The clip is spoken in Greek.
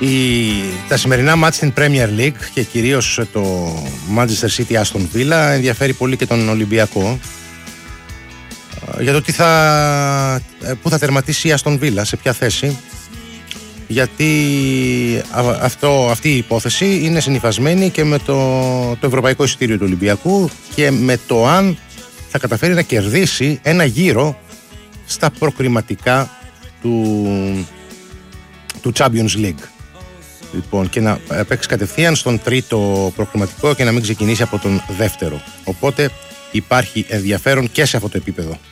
Τα σημερινά μάτς στην Premier League και κυρίως το Manchester City Aston Villa ενδιαφέρει πολύ και τον Ολυμπιακό για το πού θα τερματίσει η Aston Villa, σε ποια θέση, γιατί αυτή η υπόθεση είναι συνυφασμένη και με το Ευρωπαϊκό Εισιτήριο του Ολυμπιακού και με το αν θα καταφέρει να κερδίσει ένα γύρο στα προκριματικά του Champions League. Λοιπόν, και να παίξει κατευθείαν στον τρίτο προκριματικό και να μην ξεκινήσει από τον δεύτερο. Οπότε υπάρχει ενδιαφέρον και σε αυτό το επίπεδο.